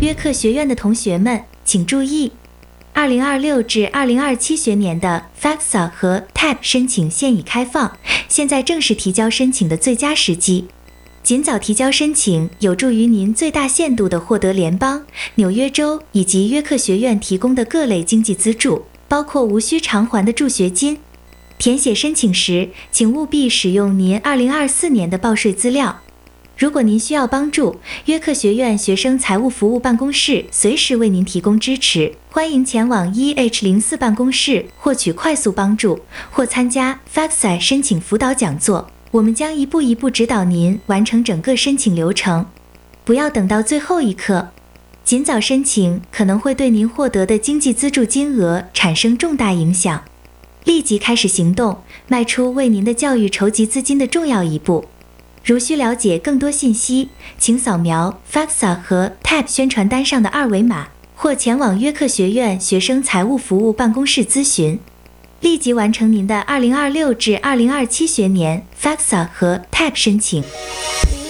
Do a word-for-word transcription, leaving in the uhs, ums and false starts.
约克学院的同学们，请注意，二零二六至二零二七学年的 FAFSA 和 T A B 申请现已开放，现在正是提交申请的最佳时机。尽早提交申请，有助于您最大限度地获得联邦、纽约州以及约克学院提供的各类经济资助，包括无需偿还的助学金。填写申请时，请务必使用您二零二四年的报税资料。如果您需要帮助，约克学院学生财务服务办公室随时为您提供支持，欢迎前往 E H 零四 办公室获取快速帮助，或参加 FAFSA 申请辅导讲座。我们将一步一步指导您完成整个申请流程。不要等到最后一刻，尽早申请可能会对您获得的经济资助金额产生重大影响。立即开始行动，迈出为您的教育筹集资金的重要一步。如需了解更多信息，请扫描 FAFSA 和 T A B 宣传单上的二维码，或前往约克学院学生财务服务办公室咨询。立即完成您的二零二六至二零二七学年 FAFSA 和 T A B 申请。